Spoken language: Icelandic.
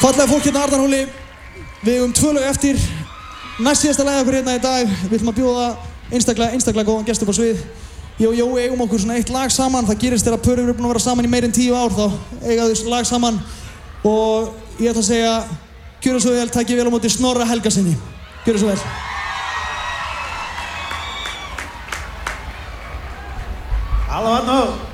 Fallega fólk hérna á Arnarhóli, við eigum 2 lög eftir, næst síðasta lagið okkur hérna í dag, við ætlum að bjóða einstaklega góðan gest upp á svið. Ég og Jói eigum okkur svona eitt lag saman, það gerist þegar pörum eru búin að vera saman í meira en 10 ár, þá eiga þau lag saman og ég ætla að segja, gjörðu svo vel, takk ég vel á móti Snorra Helgasyni, gjörðu svo vel. Halló, Arnó!